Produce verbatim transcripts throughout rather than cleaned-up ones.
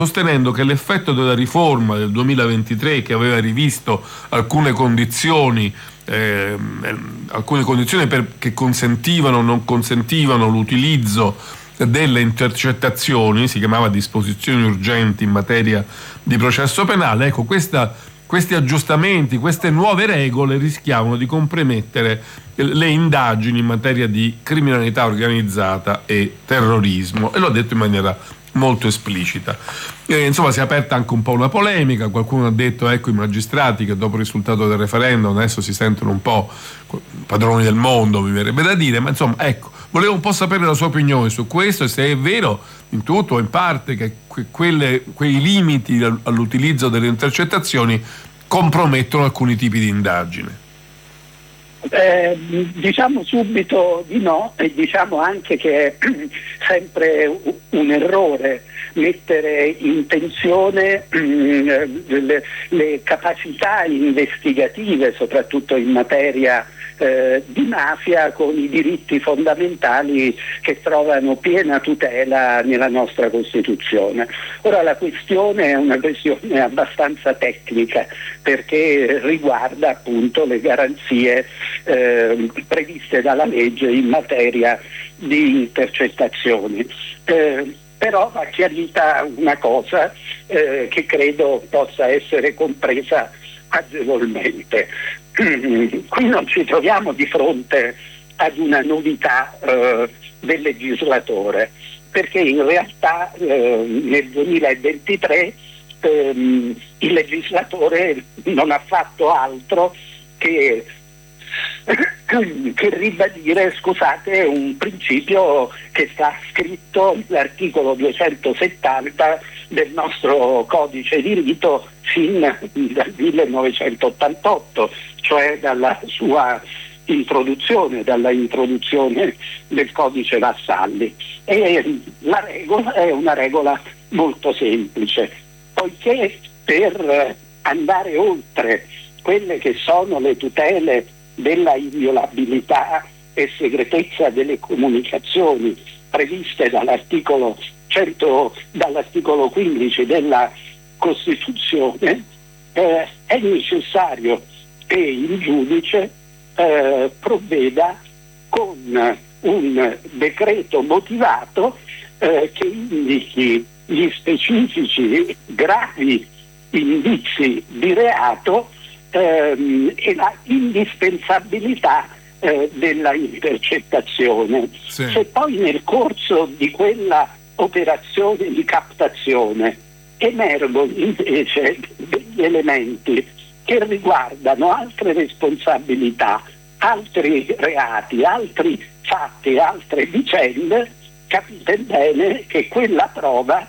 sostenendo che l'effetto della riforma del duemilaventitré, che aveva rivisto alcune condizioni eh, alcune condizioni per, che consentivano o non consentivano l'utilizzo delle intercettazioni, si chiamava disposizioni urgenti in materia di processo penale, ecco, questa, questi aggiustamenti, queste nuove regole rischiavano di compromettere le indagini in materia di criminalità organizzata e terrorismo, e l'ho detto in maniera molto esplicita. Eh, insomma, si è aperta anche un po' una polemica. Qualcuno ha detto, ecco, i magistrati che dopo il risultato del referendum adesso si sentono un po' padroni del mondo, mi verrebbe da dire, ma insomma, ecco, volevo un po' sapere la sua opinione su questo, e se è vero in tutto o in parte che que- quelle, quei limiti all'utilizzo delle intercettazioni compromettono alcuni tipi di indagine. Eh, diciamo subito di no, e diciamo anche che è sempre un errore mettere in tensione mh, le, le capacità investigative, soprattutto in materia eh, di mafia, con i diritti fondamentali che trovano piena tutela nella nostra Costituzione. Ora, la questione è una questione abbastanza tecnica, perché riguarda appunto le garanzie eh, previste dalla legge in materia di intercettazioni. Eh, però va chiarita una cosa eh, che credo possa essere compresa agevolmente. Qui non ci troviamo di fronte ad una novità eh, del legislatore, perché in realtà eh, nel duemilaventitré ehm, il legislatore non ha fatto altro che che ribadire, scusate, un principio che sta scritto nell'articolo duecentosettanta del nostro codice di rito fin dal millenovecentottantotto, cioè dalla sua introduzione, dalla introduzione del codice Vassalli. E la regola è una regola molto semplice, poiché per andare oltre quelle che sono le tutele della inviolabilità e segretezza delle comunicazioni previste dall'articolo cento, dall'articolo quindici della Costituzione, eh, è necessario che il giudice eh, provveda con un decreto motivato eh, che indichi gli specifici gravi indizi di reato Ehm, e la indispensabilità eh, della intercettazione. Sì. Se poi nel corso di quella operazione di captazione emergono invece degli elementi che riguardano altre responsabilità, altri reati, altri fatti, altre vicende, capite bene che quella prova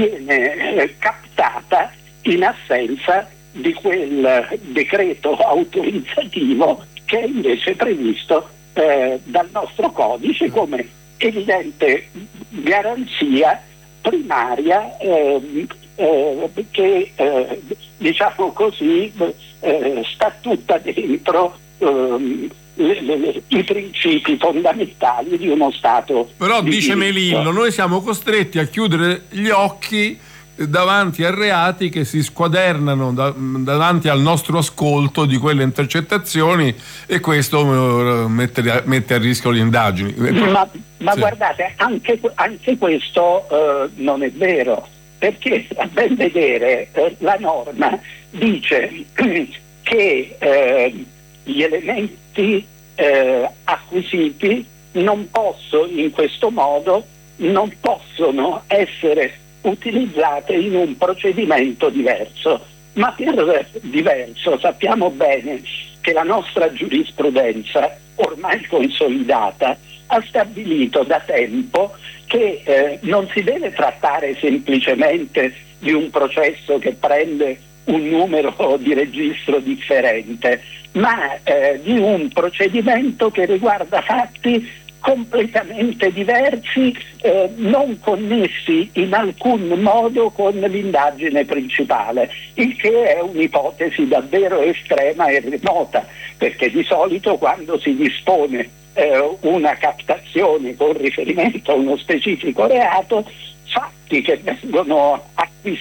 viene eh, captata in assenza di quel decreto autorizzativo che è invece previsto eh, dal nostro codice come evidente garanzia primaria eh, eh, che eh, diciamo così eh, sta tutta dentro eh, le, le, i principi fondamentali di uno Stato. Però di dice diritto. Melillo, noi siamo costretti a chiudere gli occhi davanti a reati che si squadernano da, davanti al nostro ascolto di quelle intercettazioni, e questo uh, mette, a, mette a rischio le indagini. Ma, ma sì. Guardate, anche, anche questo uh, non è vero, perché a ben vedere eh, la norma dice che eh, gli elementi eh, acquisiti non possono in questo modo non possono essere utilizzate in un procedimento diverso, ma per diverso sappiamo bene che la nostra giurisprudenza ormai consolidata ha stabilito da tempo che eh, non si deve trattare semplicemente di un processo che prende un numero di registro differente, ma eh, di un procedimento che riguarda fatti completamente diversi, eh, non connessi in alcun modo con l'indagine principale, il che è un'ipotesi davvero estrema e remota, perché di solito quando si dispone eh, una captazione con riferimento a uno specifico reato, fatti che vengono acquisiti